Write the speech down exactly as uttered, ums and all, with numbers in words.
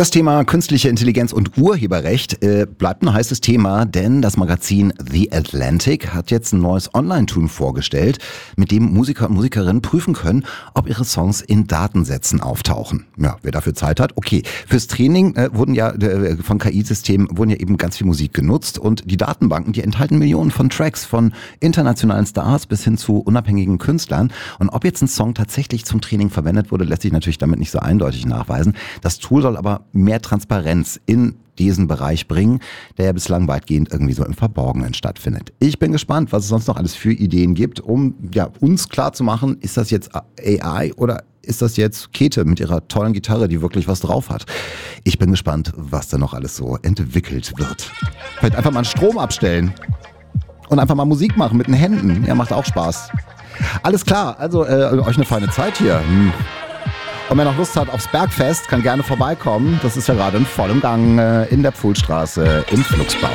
Das Thema künstliche Intelligenz und Urheberrecht äh, bleibt ein heißes Thema, denn das Magazin The Atlantic hat jetzt ein neues Online-Tool vorgestellt, mit dem Musiker und Musikerinnen prüfen können, ob ihre Songs in Datensätzen auftauchen. Ja, wer dafür Zeit hat, okay. Fürs Training äh, wurden ja äh, von K I-Systemen wurden ja eben ganz viel Musik genutzt und die Datenbanken, die enthalten Millionen von Tracks von internationalen Stars bis hin zu unabhängigen Künstlern. Und ob jetzt ein Song tatsächlich zum Training verwendet wurde, lässt sich natürlich damit nicht so eindeutig nachweisen. Das Tool soll aber mehr Transparenz in diesen Bereich bringen, der ja bislang weitgehend irgendwie so im Verborgenen stattfindet. Ich bin gespannt, was es sonst noch alles für Ideen gibt, um ja, uns klarzumachen, ist das jetzt A I oder ist das jetzt Käthe mit ihrer tollen Gitarre, die wirklich was drauf hat. Ich bin gespannt, was da noch alles so entwickelt wird. Vielleicht einfach mal einen Strom abstellen und einfach mal Musik machen mit den Händen. Ja, macht auch Spaß. Alles klar, also äh, euch eine feine Zeit hier. Hm. Und wer noch Lust hat aufs Bergfest, kann gerne vorbeikommen. Das ist ja gerade in vollem Gang äh, in der Pfuhlstraße im Flugsbau.